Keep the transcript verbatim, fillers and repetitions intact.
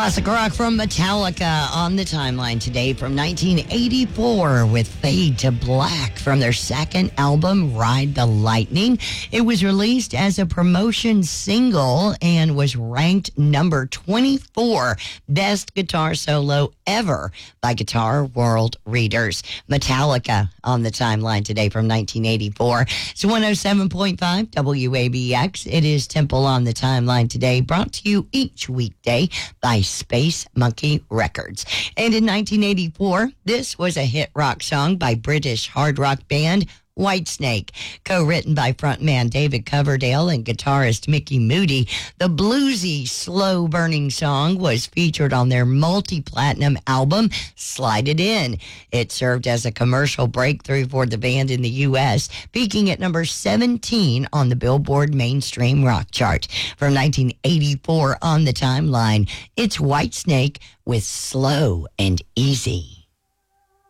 Classic rock from Metallica on the timeline today from nineteen eighty-four with Fade to Black from their second album, Ride the Lightning. It was released as a promotion single and was ranked number twenty-four best guitar solo ever by Guitar World readers. Metallica on the timeline today from nineteen eighty-four. It's one oh seven point five W A B X. It is Temple on the timeline today, brought to you each weekday by Space Monkey Records. And in nineteen eighty-four, this was a hit rock song by British hard rock band Whitesnake, co-written by frontman David Coverdale and guitarist Mickey Moody. The bluesy, slow-burning song was featured on their multi-platinum album, Slide It In. It served as a commercial breakthrough for the band in the U S, peaking at number seventeen on the Billboard Mainstream Rock Chart. From nineteen eighty-four on the timeline, it's Whitesnake with Slow and Easy.